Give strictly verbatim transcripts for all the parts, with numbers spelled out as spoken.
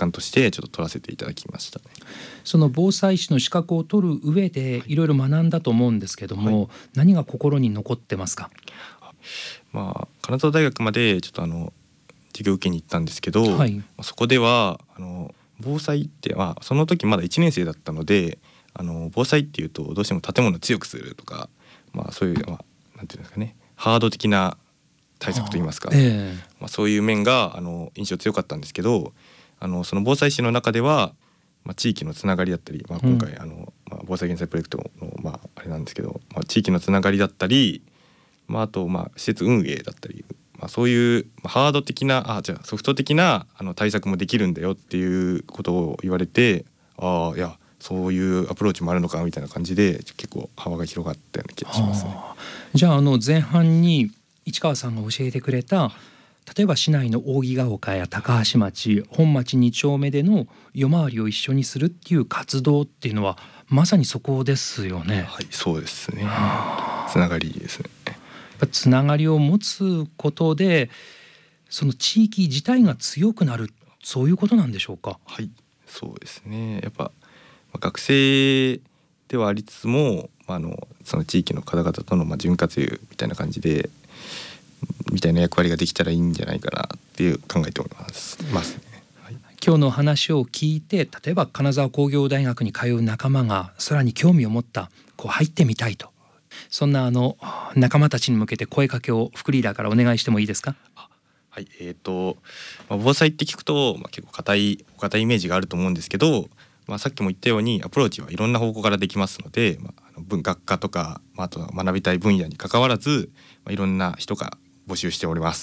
環としてちょっと取らせていただきましたね。 その防災士の資格を取る上でいろいろ学んだと思うんですけども、はい、何が心に残ってますか？ まあ、金沢大学までちょっとあの授業受けに行ったんですけど、はい、そこではあの防災って、まあ、その時まだいちねん生だったので、あの防災っていうとどうしても建物を強くするとか、まあ、そういう、まあ、なんていうんですかね、ハード的な対策といいますか、えーまあ、そういう面があの印象強かったんですけど、あのその防災士の中では、まあ、地域のつながりだったり、まあ、今回、うん、あのまあ、防災減災プロジェクトの、まあ、あれなんですけど、まあ、地域のつながりだったり、まあ、あと、まあ、施設運営だったり、まあ、そういう、まあ、ハード的なあじゃあソフト的なあの対策もできるんだよっていうことを言われて、ああいやそういうアプローチもあるのかみたいな感じで結構幅が広がったような気がしますね。 じゃあ、あの前半に市川さんが教えてくれた、例えば市内の扇ヶ丘や高橋町、本町に丁目での夜回りを一緒にするっていう活動っていうのはまさにそこですよね。 はい、そうですね。つながりですね。 つながりを持つことでその地域自体が強くなる、そういうことなんでしょうか？ はい、そうですね。やっぱ学生ではありつつも、あのその地域の方々とのまあ潤滑油みたいな感じでみたいな役割ができたらいいんじゃないかなっていう考えておりますますね。はい、 今日の話を聞いて、例えば金沢工業大学に通う仲間がさらに興味を持った、こう入ってみたいと、そんなあの仲間たちに向けて声かけを副リーダーからお願いしてもいいですか？ はい、えーとまあ、防災って聞くと、まあ、結構硬い硬いイメージがあると思うんですけど、まあ、さっきも言ったようにアプローチはいろんな方向からできますので、まあ、あの文学科とか、まあ、あとは学びたい分野に関わらず、まあ、いろんな人が募集しております。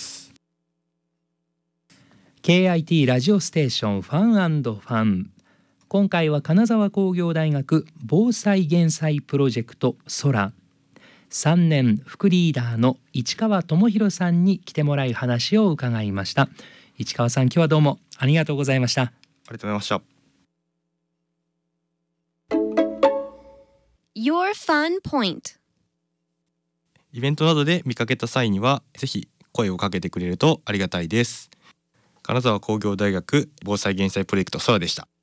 ケーアイティー ラジオステーションファン&ファン、今回は金沢工業大学防災減災プロジェクト空さんねん副リーダーの市川智博さんに来てもらい話を伺いました。市川さん、今日はどうもありがとうございました。 ありがとうございました。 Your Fun Point。 イベントなどで見かけた際にはぜひ声をかけてくれるとありがたいです。金沢工業大学防災減災プロジェクト空でした。